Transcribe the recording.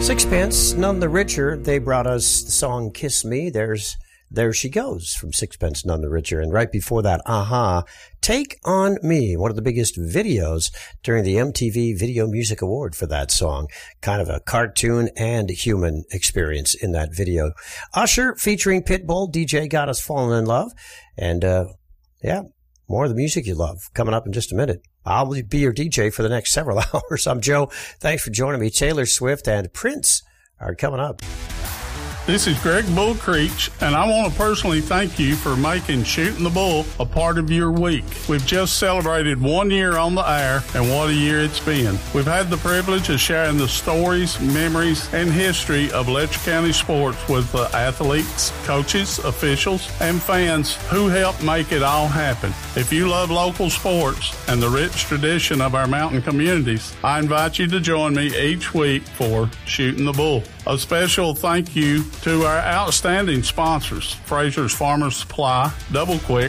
Sixpence None the Richer, they brought us the song Kiss Me. There She Goes from Sixpence None the Richer. And right before that, Aha, Take On Me, one of the biggest videos during the MTV Video Music Award for that song. Kind of a cartoon and human experience in that video. Usher featuring Pitbull, DJ Got Us Falling in Love. And, more of the music you love coming up in just a minute. I'll be your DJ for the next several hours. I'm Joe. Thanks for joining me. Taylor Swift and Prince are coming up. This is Greg Bull Creech, and I want to personally thank you for making Shooting the Bull a part of your week. We've just celebrated 1 year on the air, and what a year it's been. We've had the privilege of sharing the stories, memories, and history of Letcher County sports with the athletes, coaches, officials, and fans who helped make it all happen. If you love local sports and the rich tradition of our mountain communities, I invite you to join me each week for Shooting the Bull. A special thank you to our outstanding sponsors, Fraser's Farmers Supply, Double Quick,